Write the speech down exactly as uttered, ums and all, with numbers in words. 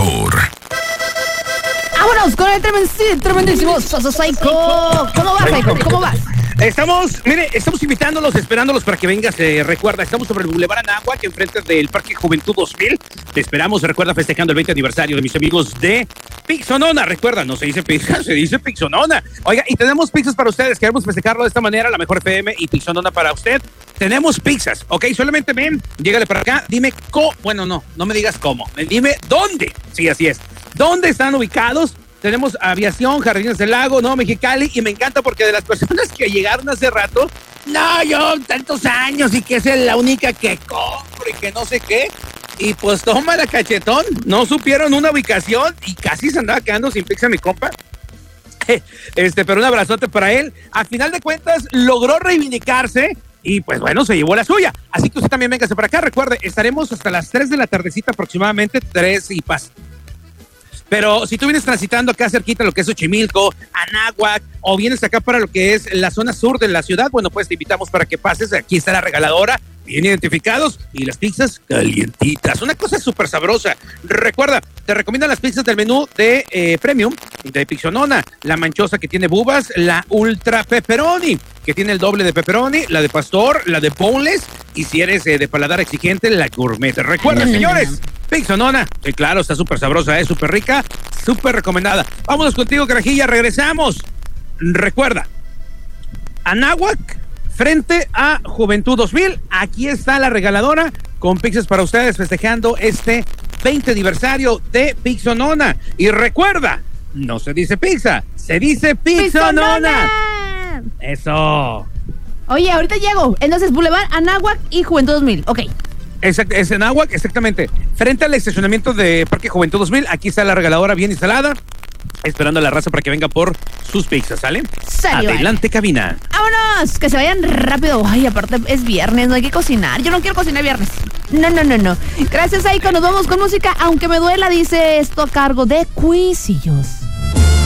mejor. ¡Vámonos con el tremendísimo, tremendísimo Soso Psycho! ¿Cómo vas, Psycho? ¿Cómo vas? Estamos, mire, estamos invitándolos, esperándolos para que vengas. Eh, recuerda, estamos sobre el Boulevard Anáhuac, enfrente del Parque Juventud dos mil. Te esperamos, recuerda, festejando el veinte aniversario de mis amigos de Pixonona. Recuerda, no se dice pizza, se dice Pixonona. Oiga, y tenemos pizzas para ustedes. Queremos festejarlo de esta manera, la mejor F M y Pixonona para usted. Tenemos pizzas, ¿ok? Solamente ven, llégale para acá, dime cómo. Bueno, no, no me digas cómo. Dime dónde. Sí, así es. ¿Dónde están ubicados? Tenemos Aviación, Jardines del Lago, ¿no? Mexicali, y me encanta porque de las personas que llegaron hace rato, no, yo tantos años y que es la única que compro y que no sé qué, y pues toma la cachetón, no supieron una ubicación y casi se andaba quedando sin pizza mi compa. Este, pero un abrazote para él. A final de cuentas, logró reivindicarse y pues bueno, se llevó la suya. Así que usted también véngase para acá. Recuerde, estaremos hasta las tres de la tardecita aproximadamente, tres y pas. Pero si tú vienes transitando acá cerquita lo que es Xochimilco, Anáhuac, o vienes acá para lo que es la zona sur de la ciudad, bueno, pues te invitamos para que pases. Aquí está la regaladora, bien identificados, y las pizzas calientitas. Una cosa súper sabrosa. Recuerda, te recomiendan las pizzas del menú de eh, Premium, de Pixonona, la manchosa que tiene bubas, la Ultra Pepperoni, que tiene el doble de pepperoni, la de pastor, la de boneless, y si eres eh, de paladar exigente, la gourmet. Recuerda, señores, Pixonona, sí, claro, está súper sabrosa, es súper rica, súper recomendada. Vámonos contigo, carajilla, regresamos. Recuerda, Anáhuac, frente a Juventud dos mil, aquí está la regaladora con pizzas para ustedes festejando este veinte aniversario de Pixonona. Y recuerda, no se dice pizza, se dice Pixonona. Eso. Oye, ahorita llego. Entonces, Boulevard Anáhuac y Juventud dos mil. Ok. Exacto, es en Anáhuac, exactamente. Frente al estacionamiento de Parque Juventud dos mil, aquí está la regaladora bien instalada, esperando a la raza para que venga por sus pizzas, ¿sale? Sale, adelante, vale. Cabina. ¡Vámonos! Que se vayan rápido. Ay, aparte es viernes, no hay que cocinar. Yo no quiero cocinar viernes. No, no, no, no. Gracias, Aiko. Nos vamos con música. Aunque me duela, dice esto a cargo de Cuisillos.